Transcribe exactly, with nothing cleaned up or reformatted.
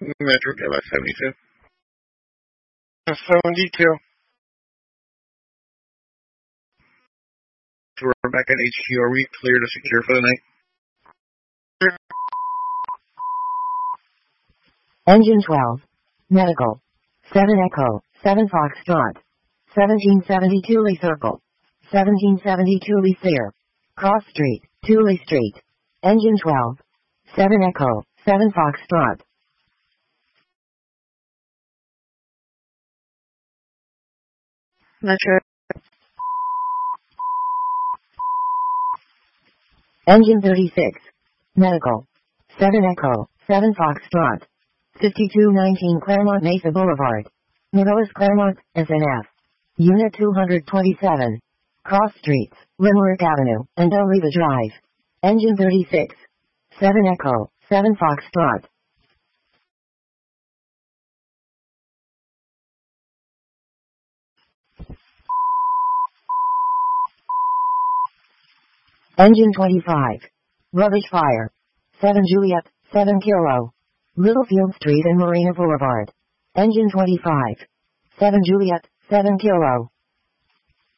Metro K L seventy-two. seventy-two. So we're back at H Q. Are we clear to secure for the night? Engine twelve. Medical. seven Echo. seven Foxtrot. seventeen seventy-two Lee Circle. seventeen seventy-two Lee Clear. Cross Street. two Lee Street. Engine twelve. seven Echo. seven Foxtrot. Metro. Engine thirty-six. Medical. seven Echo. seven Foxtrot. fifty-two nineteen Claremont Mesa Boulevard. Millis Claremont, S N F. Unit two twenty-seven. Cross Streets, Limerick Avenue, and Oliva Drive. Engine thirty-six. seven Echo. seven Foxtrot. Engine twenty-five. Rubbish Fire. seven Juliet, seven Kilo. Littlefield Street and Marina Boulevard. Engine twenty-five. seven Juliet, seven Kilo.